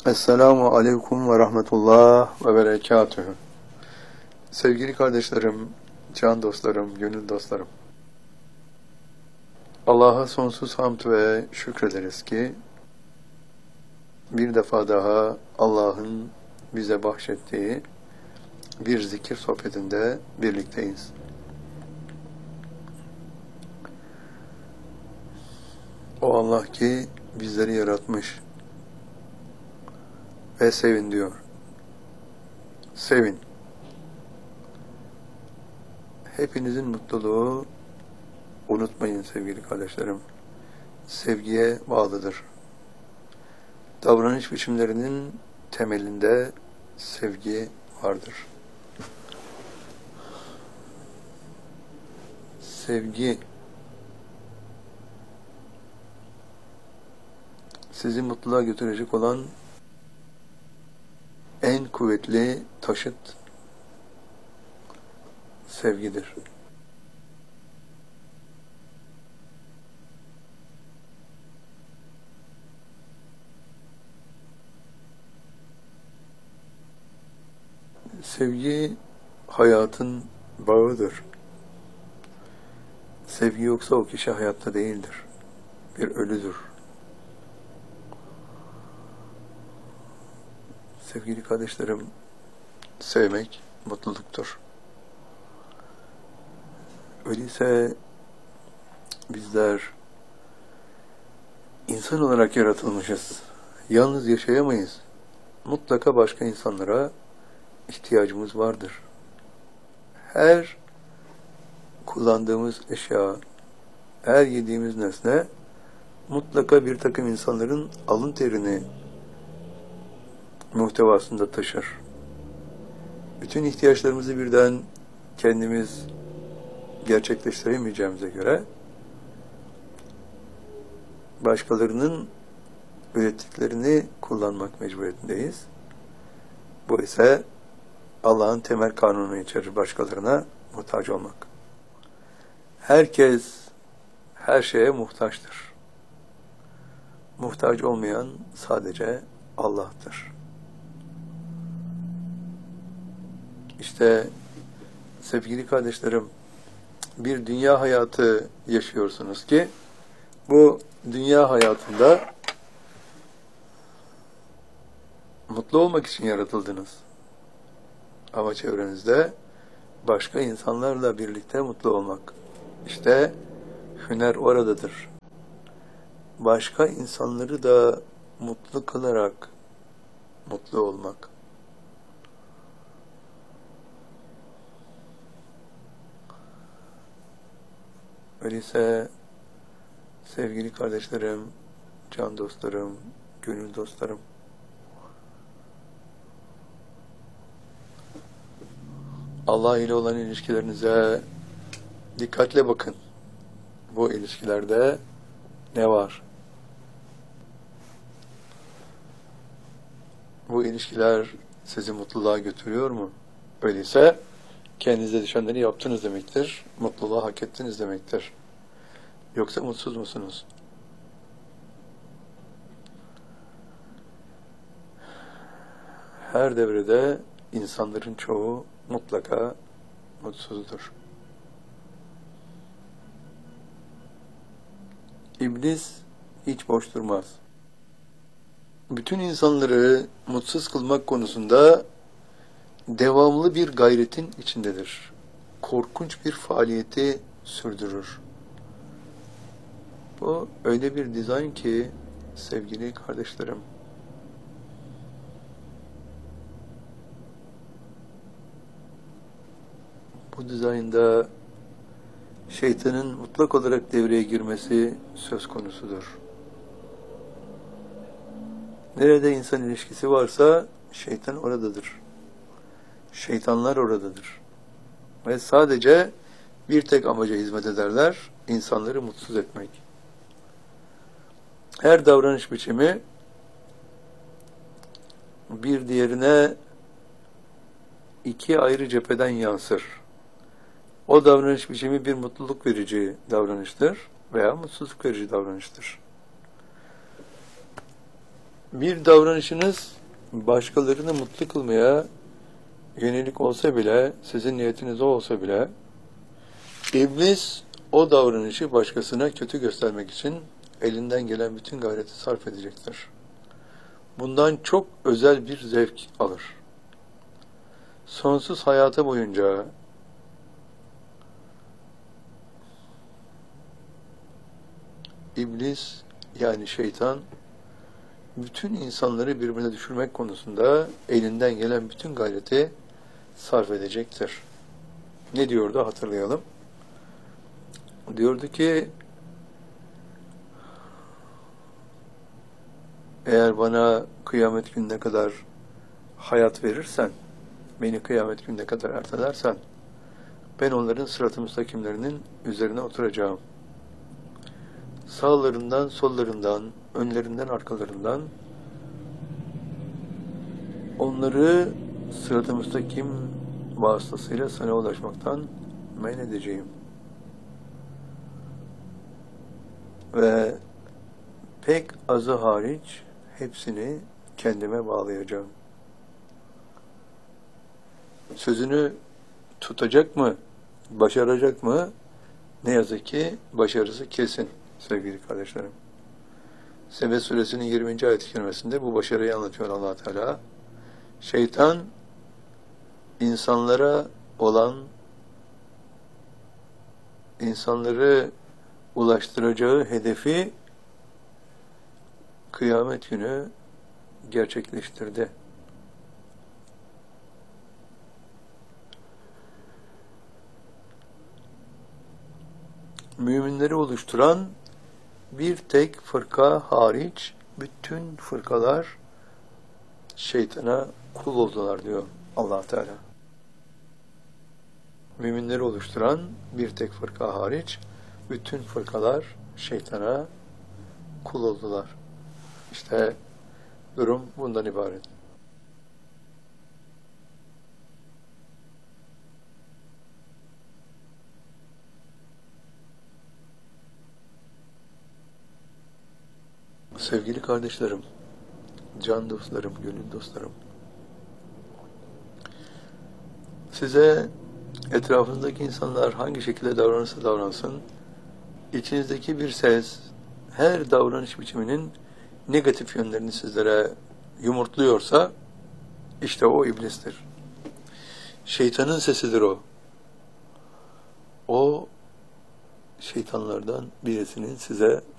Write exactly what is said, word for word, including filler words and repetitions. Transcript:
Esselamu Aleyküm ve Rahmetullah ve Berekatühü. Sevgili kardeşlerim, can dostlarım, gönül dostlarım. Allah'a sonsuz hamd ve şükrederiz ki bir defa daha Allah'ın bize bahşettiği bir zikir sohbetinde birlikteyiz. O Allah ki bizleri yaratmış ve sevin diyor. Sevin. Hepinizin mutluluğu, unutmayın sevgili kardeşlerim, sevgiye bağlıdır. Davranış biçimlerinin temelinde sevgi vardır. Sevgi sizi mutluluğa götürecek olan en kuvvetli taşıt sevgidir. Sevgi hayatın bağıdır. Sevgi yoksa o kişi hayatta değildir. Bir ölüdür. Sevgili kardeşlerim, sevmek mutluluktur. Öyleyse bizler insan olarak yaratılmışız. Yalnız yaşayamayız. Mutlaka başka insanlara ihtiyacımız vardır. Her kullandığımız eşya, her yediğimiz nesne mutlaka bir takım insanların alın terini muhtevasında taşır. Bütün ihtiyaçlarımızı birden kendimiz gerçekleştiremeyeceğimize göre başkalarının ürettiklerini kullanmak mecburiyetindeyiz. Bu ise Allah'ın temel kanunu içerir, başkalarına muhtaç olmak. Herkes her şeye muhtaçtır. Muhtaç olmayan sadece Allah'tır. İşte sevgili kardeşlerim, bir dünya hayatı yaşıyorsunuz ki bu dünya hayatında mutlu olmak için yaratıldınız. Ama çevrenizde başka insanlarla birlikte mutlu olmak. İşte hüner oradadır. Başka insanları da mutlu kılarak mutlu olmak. Öyleyse sevgili kardeşlerim, can dostlarım, gönül dostlarım, Allah ile olan ilişkilerinize dikkatle bakın. Bu ilişkilerde ne var? Bu ilişkiler sizi mutluluğa götürüyor mu? Öyleyse kendinize düşenleri yaptınız demektir. Mutluluğa hak ettiniz demektir. Yoksa mutsuz musunuz? Her devrede insanların çoğu mutlaka mutsuzdur. İblis hiç boş durmaz. Bütün insanları mutsuz kılmak konusunda devamlı bir gayretin içindedir. Korkunç bir faaliyeti sürdürür. Bu öyle bir dizayn ki sevgili kardeşlerim, bu dizaynda şeytanın mutlak olarak devreye girmesi söz konusudur. Nerede insan ilişkisi varsa şeytan oradadır. Şeytanlar oradadır. Ve sadece bir tek amaca hizmet ederler, insanları mutsuz etmek. Her davranış biçimi bir diğerine iki ayrı cepheden yansır. O davranış biçimi bir mutluluk verici davranıştır veya mutsuzluk verici davranıştır. Bir davranışınız başkalarını mutlu kılmaya yönelik olsa bile, sizin niyetiniz o olsa bile, İblis o davranışı başkasına kötü göstermek için elinden gelen bütün gayreti sarf edecektir. Bundan çok özel bir zevk alır. Sonsuz hayatı boyunca İblis, yani şeytan, bütün insanları birbirine düşürmek konusunda elinden gelen bütün gayreti sarf edecektir. Ne diyordu hatırlayalım. Diyordu ki, eğer bana kıyamet gününe kadar hayat verirsen, beni kıyamet gününe kadar ertelersen, ben onların sırat-ı müstakimlerinin üzerine oturacağım. Sağlarından, sollarından, önlerinden, arkalarından onları sırat-ı müstakim vasıtasıyla sana ulaşmaktan men edeceğim. Ve pek azı hariç hepsini kendime bağlayacağım. Sözünü tutacak mı, başaracak mı? Ne yazık ki başarısı kesin sevgili kardeşlerim. Sebe suresinin yirminci ayet-i kerimesinde bu başarıyı anlatıyor Allah Teala. Şeytan insanlara olan, insanları ulaştıracağı hedefi kıyamet günü gerçekleştirdi. Müminleri oluşturan bir tek fırka hariç bütün fırkalar şeytana kul oldular diyor Allah Teala. Müminleri oluşturan bir tek fırka hariç bütün fırkalar şeytana kul oldular. İşte durum bundan ibaret. Sevgili kardeşlerim, can dostlarım, gönül dostlarım, size etrafınızdaki insanlar hangi şekilde davranırsa davransın, içinizdeki bir ses, her davranış biçiminin negatif yönlerini sizlere yumurtluyorsa, işte o iblistir. Şeytanın sesidir o. O, şeytanlardan birisinin size